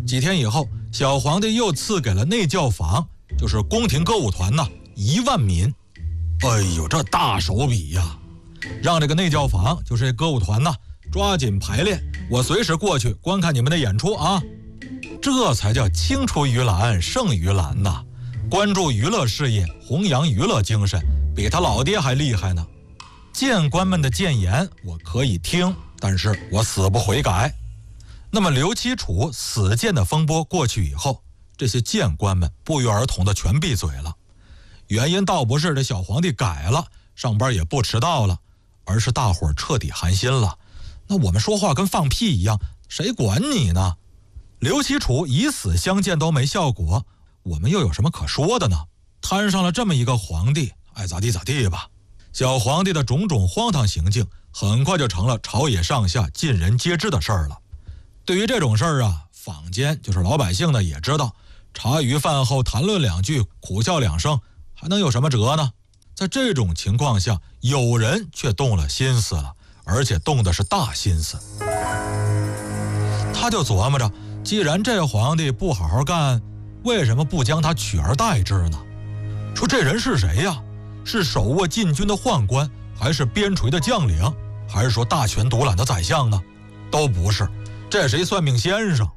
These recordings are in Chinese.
几天以后，小皇帝又赐给了内教坊，就是宫廷歌舞团呐，1万民。哎呦，这大手笔呀！让这个内教坊，就是这歌舞团呐，抓紧排练，我随时过去观看你们的演出啊！这才叫青出于蓝胜于蓝呐！关注娱乐事业，弘扬娱乐精神，比他老爹还厉害呢。谏官们的谏言我可以听，但是我死不悔改。那么刘七楚死谏的风波过去以后，这些谏官们不约而同的全闭嘴了。原因倒不是这小皇帝改了，上班也不迟到了，而是大伙儿彻底寒心了。那我们说话跟放屁一样，谁管你呢？刘七楚以死相谏都没效果，我们又有什么可说的呢？摊上了这么一个皇帝，爱咋地咋地吧。小皇帝的种种荒唐行径，很快就成了朝野上下尽人皆知的事儿了。对于这种事儿啊，坊间就是老百姓呢也知道，茶余饭后谈论2句，苦笑2声，还能有什么辙呢？在这种情况下，有人却动了心思了，而且动的是大心思。他就琢磨着，既然这皇帝不好好干，为什么不将他取而代之呢？说这人是谁呀？是手握禁军的宦官，还是边陲的将领，还是说大权独揽的宰相呢？都不是，这是一算命先生。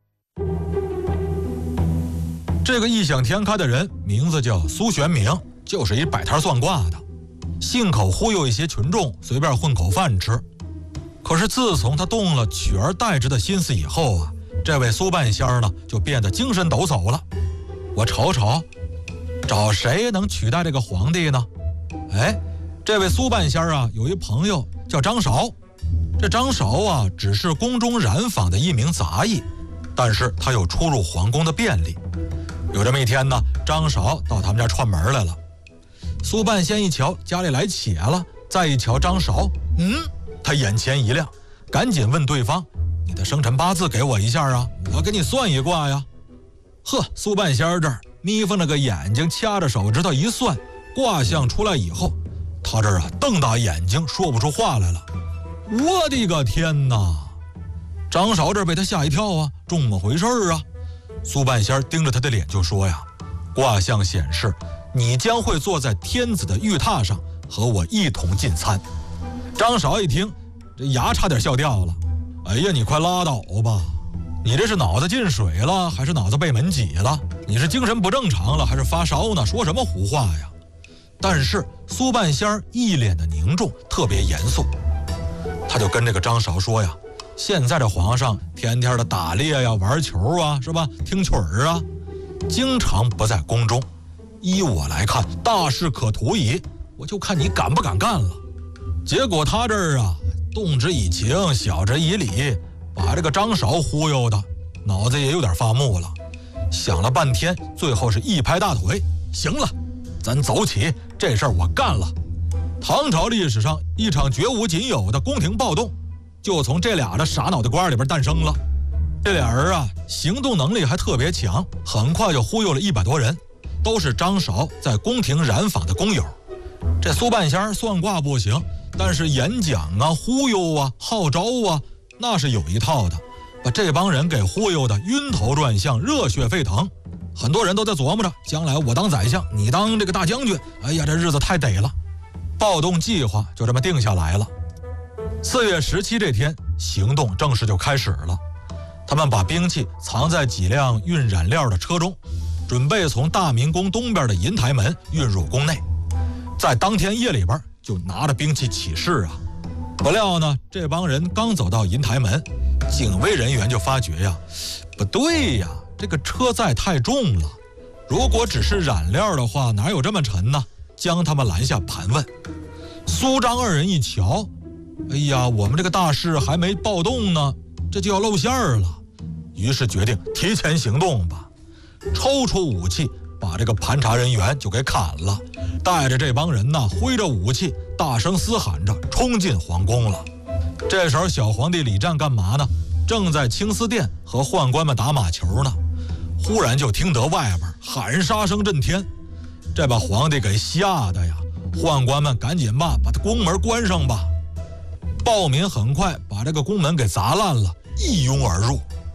这个异想天开的人名字叫苏玄明，就是一摆摊算卦的，信口忽悠一些群众，随便混口饭吃。可是自从他动了取而代之的心思以后啊，这位苏半仙儿呢就变得精神抖擞了。我瞅瞅，找谁能取代这个皇帝呢？哎，这位苏半仙儿啊，有一朋友叫张韶。这张韶啊，只是宫中染坊的一名杂役，但是他有出入皇宫的便利。有这么一天呢，张韶到他们家串门来了。苏半仙一瞧家里来且了，再一瞧张韶，他眼前一亮，赶紧问对方：“你的生辰八字给我一下啊，我给你算一卦呀。”呵，苏半仙这儿眯缝着个眼睛，掐着手指头一算，卦象出来以后，他这儿啊瞪大眼睛，说不出话来了。我的个天哪！张韶这被他吓一跳啊，这么回事啊？苏半仙盯着他的脸就说呀：“卦象显示，你将会坐在天子的玉榻上，和我一同进餐。”张韶一听，这牙差点笑掉了。哎呀，你快拉倒吧！你这是脑子进水了，还是脑子被门挤了？你是精神不正常了，还是发烧呢？说什么胡话呀？但是苏半仙一脸的凝重，特别严肃。他就跟这个张韶说呀：“现在这皇上天天的打猎呀、玩球啊，是吧？听曲儿啊，经常不在宫中。依我来看，大事可图矣，我就看你敢不敢干了。”结果他这儿啊，动之以情，晓之以理，把这个张韶忽悠的脑子也有点发木了。想了半天，最后是一拍大腿：“行了，咱走起，这事儿我干了。”唐朝历史上一场绝无仅有的宫廷暴动，就从这俩的傻脑袋瓜里边诞生了。这俩人啊，行动能力还特别强，很快就忽悠了100多人，都是张韶在宫廷染坊的工友。这苏半仙算卦不行，但是演讲啊、忽悠啊、号召啊，那是有一套的，把这帮人给忽悠的晕头转向、热血沸腾。很多人都在琢磨着，将来我当宰相，你当这个大将军，哎呀，这日子太得了。暴动计划就这么定下来了。4月17这天，行动正式就开始了。他们把兵器藏在几辆运染料的车中，准备从大明宫东边的银台门运入宫内。在当天夜里边就拿着兵器起事啊。不料呢，这帮人刚走到银台门，警卫人员就发觉呀，不对呀，这个车载太重了，如果只是染料的话，哪有这么沉呢？将他们拦下盘问。苏张2人一瞧，哎呀，我们这个大事还没暴动呢，这就要露馅了。于是决定提前行动吧，抽出武器把这个盘查人员就给砍了，带着这帮人呢，挥着武器大声嘶喊着冲进皇宫了。这时候小皇帝李湛干嘛呢？正在青丝殿和宦官们打马球呢。忽然就听得外边喊杀声震天，这把皇帝给吓得呀，宦官们赶紧骂，把他宫门关上吧。暴民很快把这个宫门给砸烂了，一拥而入。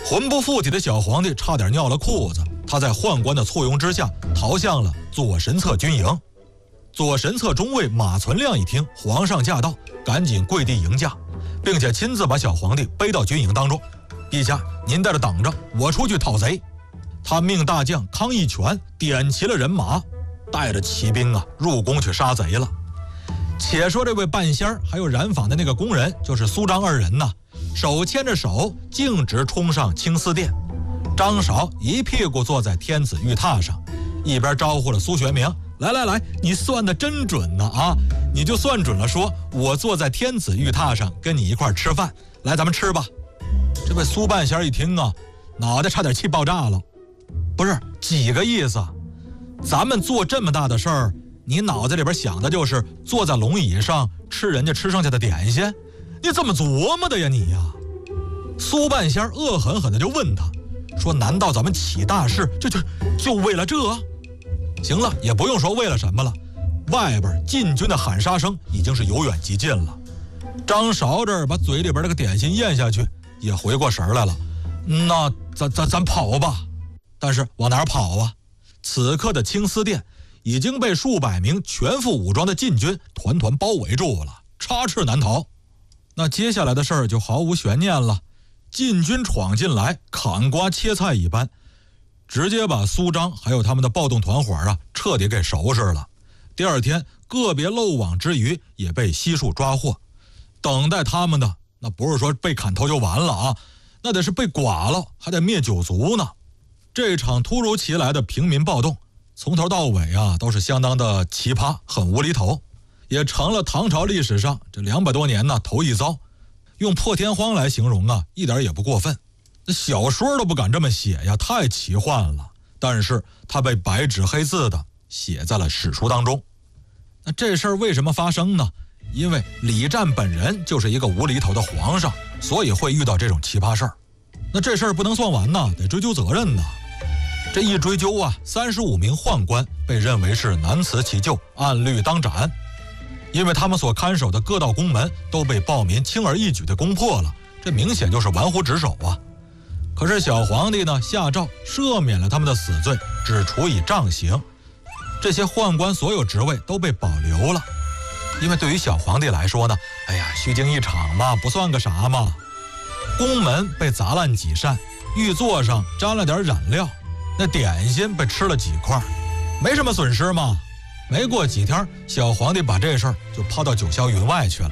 魂不附体的小皇帝差点尿了裤子，他在宦官的簇拥之下逃向了左神策军营。左神策中尉马存亮一听皇上驾到，赶紧跪地迎驾，并且亲自把小皇帝背到军营当中。陛下，您在这等着，我出去讨贼。他命大将康义全点齐了人马，带着骑兵入宫去杀贼了。且说这位半仙儿还有染坊的那个工人，就是苏张二人手牵着手径直冲上青丝殿。张韶一屁股坐在天子玉榻上，一边招呼了苏玄明，来，你算得真准啊！你就算准了，说我坐在天子玉榻上跟你一块吃饭，来，咱们吃吧。这位苏半仙一听脑袋差点气爆炸了。不是几个意思？咱们做这么大的事儿，你脑子里边想的就是坐在龙椅上吃人家吃剩下的点心？你怎么琢磨的呀你呀？苏半仙恶狠狠的就问他，说难道咱们起大事就为了这？行了，也不用说为了什么了，外边禁军的喊杀声已经是由远及近了。张韶这儿把嘴里边那个点心咽下去，也回过神来了。那咱跑吧。但是往哪儿跑啊？此刻的青丝殿已经被数百名全副武装的禁军团团包围住了，插翅难逃。那接下来的事儿就毫无悬念了，禁军闯进来，砍瓜切菜一般，直接把苏张还有他们的暴动团伙彻底给收拾了。第二天，个别漏网之鱼也被悉数抓获。等待他们的那不是说被砍头就完了那得是被剐了，还得灭九族呢。这场突如其来的平民暴动，从头到尾都是相当的奇葩，很无厘头，也成了唐朝历史上这200多年头一遭。用破天荒来形容一点也不过分。那小说都不敢这么写呀，太奇幻了。但是它被白纸黑字的写在了史书当中。那这事儿为什么发生呢？因为李湛本人就是一个无厘头的皇上，所以会遇到这种奇葩事儿。那这事儿不能算完得追究责任呢。这一追究35名宦官被认为是难辞其咎，按律当斩。因为他们所看守的各道宫门都被暴民轻而易举地攻破了，这明显就是玩忽职守可是小皇帝下诏赦免了他们的死罪，只处以杖刑。这些宦官所有职位都被保留了。因为对于小皇帝来说虚惊一场嘛，不算个啥嘛。宫门被砸烂几扇，玉座上沾了点染料，那点心被吃了几块，没什么损失嘛。没过几天，小皇帝把这事儿就抛到九霄云外去了。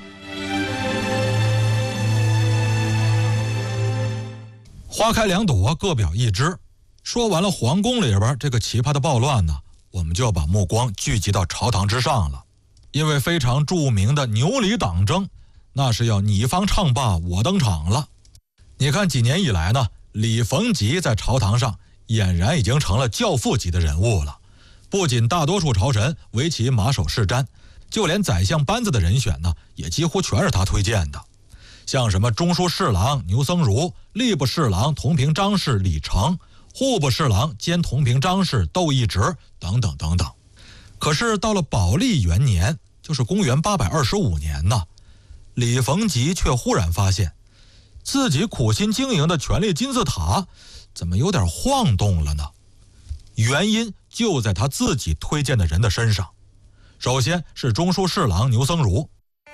花开两朵，各表一枝。说完了皇宫里边这个奇葩的暴乱我们就要把目光聚集到朝堂之上了。因为非常著名的牛李党争，那是要你方唱罢我登场了。你看几年以来李逢吉在朝堂上俨然已经成了教父级的人物了。不仅大多数朝臣为其马首是瞻，就连宰相班子的人选也几乎全是他推荐的。像什么中书侍郎牛僧孺、吏部侍郎同平章事李成、户部侍郎兼同平章事窦一直等等等等。可是到了宝历元年，就是公元825年李逢吉却忽然发现自己苦心经营的权力金字塔怎么有点晃动了呢？原因就在他自己推荐的人的身上。首先是中书侍郎牛僧孺。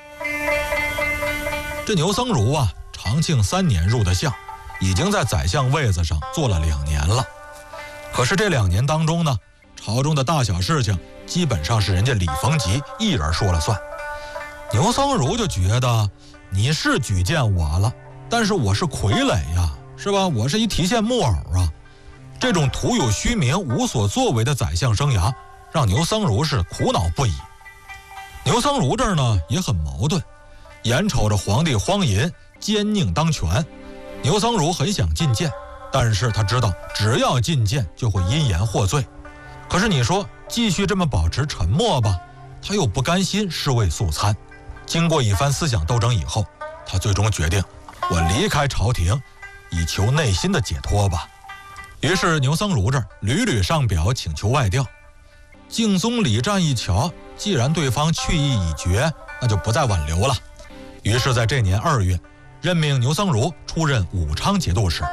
这牛僧孺长庆3年入的相，已经在宰相位子上坐了2年了。可是这2年当中朝中的大小事情基本上是人家李逢吉一人说了算。牛僧孺就觉得你是举荐我了，但是我是傀儡呀，是吧？我是一提线木偶这种徒有虚名无所作为的宰相生涯让牛僧孺是苦恼不已。牛僧孺这儿也很矛盾，眼瞅着皇帝荒淫奸佞当权，牛僧孺很想进谏，但是他知道只要进谏就会因言获罪。可是你说继续这么保持沉默吧，他又不甘心尸位素餐。经过一番思想斗争以后，他最终决定我离开朝廷，以求内心的解脱吧。于是牛僧孺这儿屡屡上表请求外调。敬宗李湛一瞧，既然对方去意已决，那就不再挽留了。于是在这年2月，任命牛僧孺出任武昌节度使。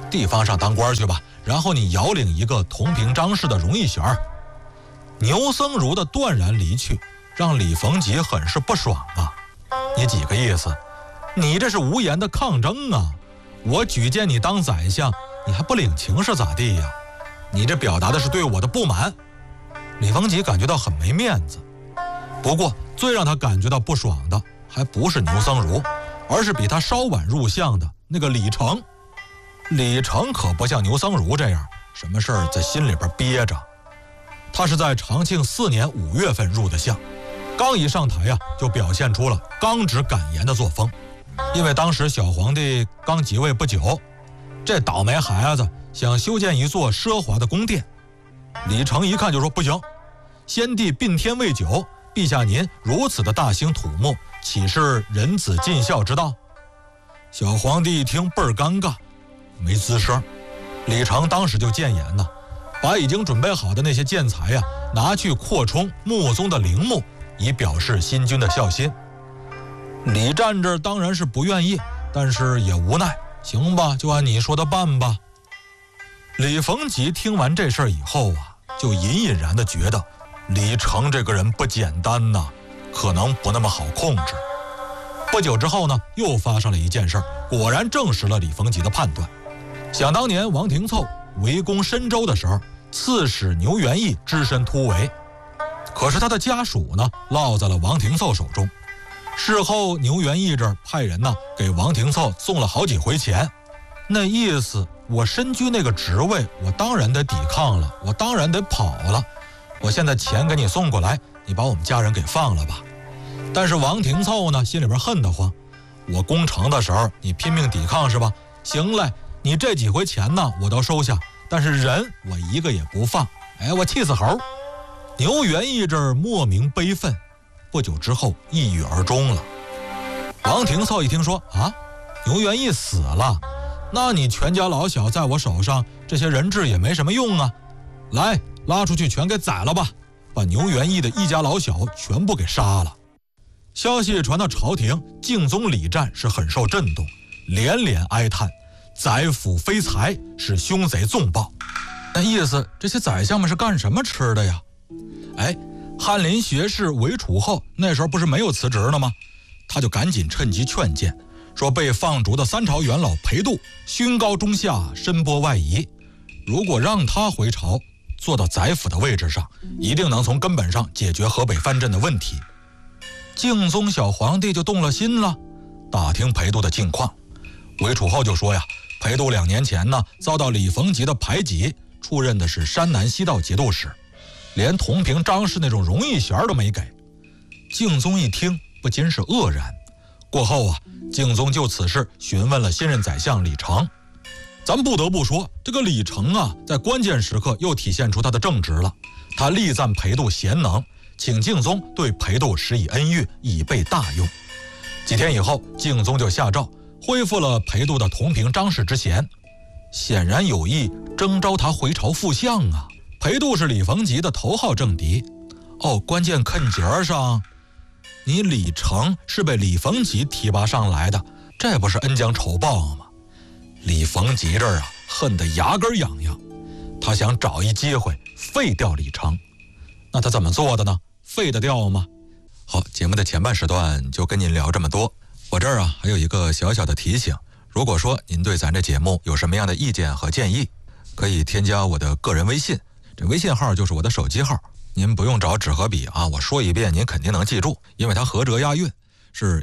地方上当官去吧，然后你遥领一个同平章事的荣誉衔。牛僧孺的断然离去，让李逢吉很是不爽啊！你几个意思？你这是无言的抗争啊！我举荐你当宰相，你还不领情是咋地呀？你这表达的是对我的不满。李逢吉感觉到很没面子。不过最让他感觉到不爽的还不是牛僧孺，而是比他稍晚入相的那个李成。李成可不像牛僧孺这样什么事儿在心里边憋着，他是在长庆4年5月份入的相，刚一上台就表现出了刚直敢言的作风。因为当时小皇帝刚即位不久，这倒霉孩子想修建一座奢华的宫殿，李成一看就说不行，先帝并天未久，陛下您如此的大兴土木，岂是人子尽孝之道？小皇帝一听倍儿尴尬，没吱声。李成当时就谏言把已经准备好的那些建材拿去扩充穆宗的陵墓，以表示新君的孝心。李湛这当然是不愿意，但是也无奈，行吧，就按你说的办吧。李逢吉听完这事儿以后就隐隐然的觉得李成这个人不简单可能不那么好控制。不久之后又发生了一件事，果然证实了李逢吉的判断。想当年王廷凑围攻深州的时候，刺史牛元义只身突围，可是他的家属落在了王廷凑手中。事后牛元义这儿派人给王廷凑送了好几回钱，那意思我身居那个职位，我当然得抵抗了，我当然得跑了，我现在钱给你送过来，你把我们家人给放了吧。但是王廷凑心里边恨得慌，我攻城的时候你拼命抵抗是吧？行嘞，你这几回钱我都收下，但是人我一个也不放，我气死猴。牛元义这儿莫名悲愤，不久之后抑郁而终了。王廷凑一听说牛元义死了，那你全家老小在我手上，这些人质也没什么用来，拉出去全给宰了吧，把牛元义的一家老小全部给杀了。消息传到朝廷，敬宗李湛是很受震动，连连哀叹宰辅非才，是凶贼纵暴。那意思这些宰相们是干什么吃的呀？翰林学士韦楚后那时候不是没有辞职了吗？他就赶紧趁机劝谏，说被放逐的3朝元老裴度勋高中下，身波外移，如果让他回朝坐到宰辅的位置上，一定能从根本上解决河北藩镇的问题。敬宗小皇帝就动了心了，打听裴度的近况。韦楚后就说裴度2年前遭到李逢吉的排挤，出任的是山南西道节度使，连同平章事那种荣誉衔都没给。敬宗一听不禁是愕然。过后敬宗就此事询问了新任宰相李成。咱不得不说，这个李成在关键时刻又体现出他的正直了。他力赞裴度贤能，请敬宗对裴度施以恩遇，以备大用。几天以后，敬宗就下诏恢复了裴度的同平章事之衔，显然有意征召他回朝复相裴度是李逢吉的头号政敌，关键坎节上，你李成是被李逢吉提拔上来的，这不是恩将仇报吗？李逢吉这儿恨得牙根痒痒，他想找一机会废掉李成。那他怎么做的呢？废得掉吗？好，节目的前半时段就跟您聊这么多。我这儿还有一个小小的提醒，如果说您对咱这节目有什么样的意见和建议，可以添加我的个人微信，这微信号就是我的手机号，您不用找纸和笔我说一遍您肯定能记住，因为它合辙押韵，是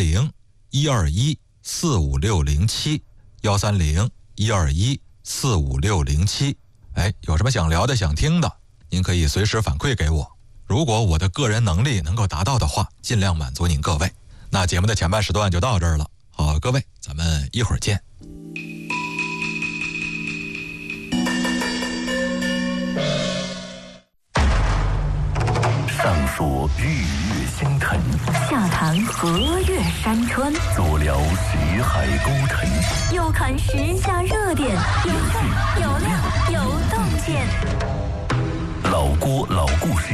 130-121-45607，130-121-45607。有什么想聊的想听的，您可以随时反馈给我，如果我的个人能力能够达到的话，尽量满足您各位。那节目的前半时段就到这儿了，好，各位，咱们一会儿见。 上说日月星辰， 下谈河岳山川， 左聊徐海沟沉， 右看时下热点，有趣有料有洞见。 老郭老故事。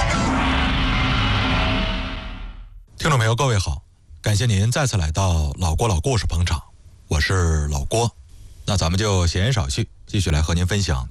听众朋友，各位好，感谢您再次来到老郭老故事捧场，我是老郭。 那咱们就闲言少叙，继续来和您分享。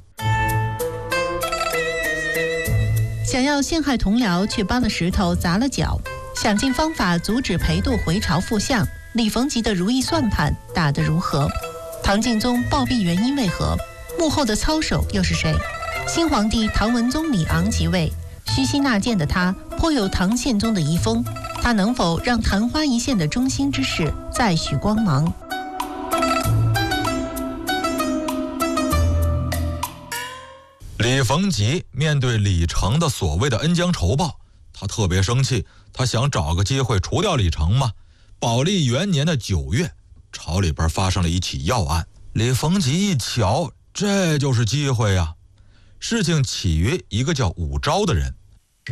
想要陷害同僚，却搬了石头砸了脚，想尽方法阻止裴度回朝复相，李逢吉的如意算盘打得如何？唐敬宗暴毙原因为何？幕后的操手又是谁？新皇帝唐文宗李昂即位，虚心纳谏的他颇有唐宪宗的遗风，他能否让昙花一现的中兴之势再续光芒？ 李逢吉面对李成的所谓的恩将仇报，他特别生气，他想找个机会除掉李成嘛。宝历元年的9月，朝里边发生了一起要案，李逢吉一瞧，这就是机会呀。事情起于一个叫武昭的人。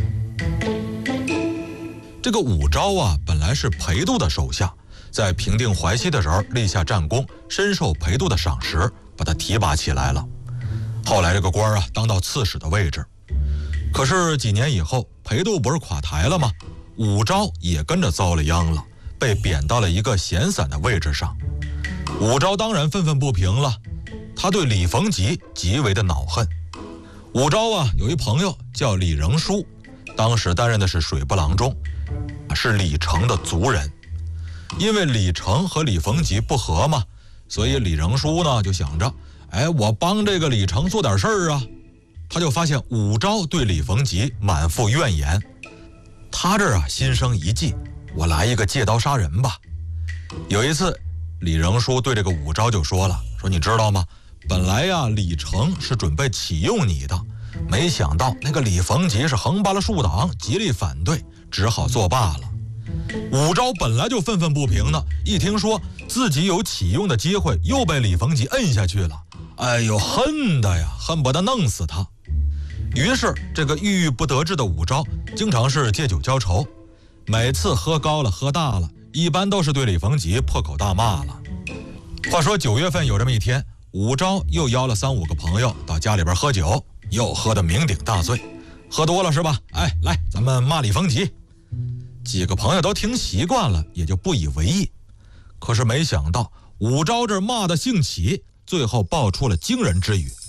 这个武昭啊，本来是裴度的手下，在平定淮西的时候立下战功，深受裴度的赏识，把他提拔起来了。后来这个官啊，当到刺史的位置。可是几年以后，裴度不是垮台了吗？武昭也跟着遭了殃了，被贬到了一个闲散的位置上。武昭当然愤愤不平了，他对李逢吉极为的恼恨。武昭啊，有一朋友叫李仁书，当时担任的是水部郎中，是李成的族人。因为李成和李逢吉不和嘛，所以李仁书呢就想着，我帮这个李成做点事儿啊。他就发现武昭对李逢吉满腹怨言，他这儿心生一计，我来一个借刀杀人吧。有一次，李仁书对这个武昭就说了，说你知道吗？本来呀，李成是准备启用你的，没想到那个李逢吉是横拔了竖挡，极力反对，只好作罢了。武昭本来就愤愤不平呢，一听说自己有启用的机会，又被李逢吉摁下去了，恨的呀，恨不得弄死他。于是这个郁郁不得志的武昭经常是借酒浇愁，每次喝高了喝大了，一般都是对李逢吉破口大骂了。话说9月份有这么一天，武昭又邀了3、5个朋友到家里边喝酒，又喝得酩酊大醉，喝多了是吧？来，咱们骂李逢吉。几个朋友都听习惯了，也就不以为意。可是没想到武昭这骂得兴起，最后爆出了惊人之语。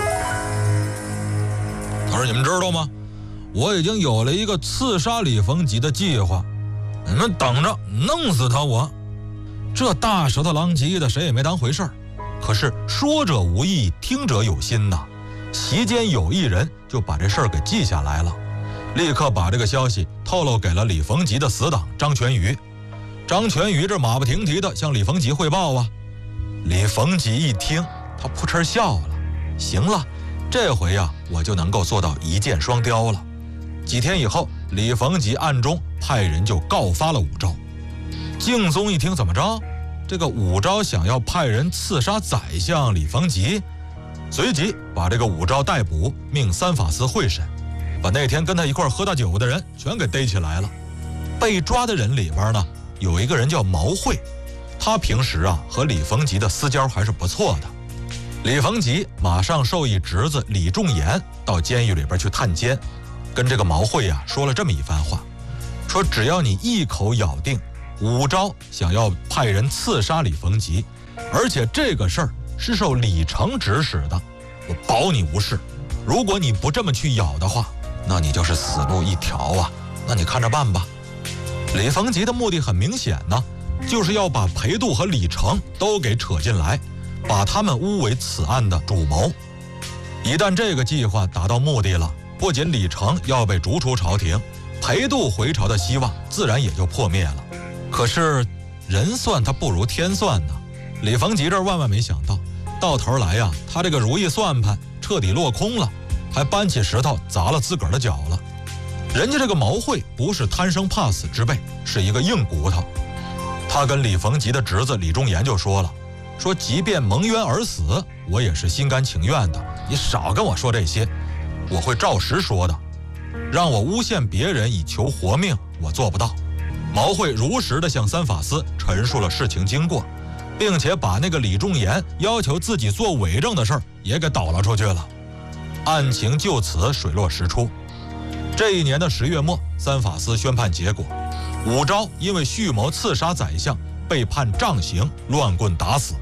他说，你们知道吗？我已经有了一个刺杀李逢吉的计划，你们等着，弄死他我。这大舌头狼藉的，谁也没当回事儿。可是说者无意，听者有心呐。席间有一人就把这事儿给记下来了，立刻把这个消息透露给了李逢吉的死党张全瑜。张全瑜这马不停蹄的向李逢吉汇报啊。李逢吉一听，他扑哧笑了，行了，这回呀，我就能够做到一箭双雕了。几天以后，李逢吉暗中派人就告发了武昭。敬宗一听，怎么着？这个武昭想要派人刺杀宰相李逢吉，随即把这个武昭逮捕，命3法司会审，把那天跟他一块喝大酒的人全给逮起来了。被抓的人里边呢，有一个人叫毛会，他平时和李逢吉的私交还是不错的。李逢吉马上授意侄子李仲言到监狱里边去探监，跟这个毛会说了这么一番话，说只要你一口咬定武昭想要派人刺杀李逢吉，而且这个事儿是受李成指使的，我保你无事。如果你不这么去咬的话，那你就是死路一条啊，那你看着办吧。李逢吉的目的很明显呢，就是要把裴度和李成都给扯进来，把他们诬为此案的主谋。一旦这个计划达到目的了，不仅李成要被逐出朝廷，裴度回朝的希望自然也就破灭了。可是人算他不如天算呢，李逢吉这万万没想到，到头来他这个如意算盘彻底落空了，还搬起石头砸了自个儿的脚了。人家这个毛会不是贪生怕死之辈，是一个硬骨头。他跟李逢吉的侄子李仲言就说了，说即便蒙冤而死，我也是心甘情愿的，你少跟我说这些，我会照实说的。让我诬陷别人以求活命，我做不到。毛会如实的向3法司陈述了事情经过，并且把那个李仲言要求自己做伪证的事儿也给导了出去了。案情就此水落石出。这一年的10月末，3法司宣判结果，武昭因为蓄谋刺杀宰相，被判杖刑，乱棍打死。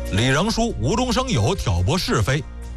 李仍书无中生有，挑拨是非，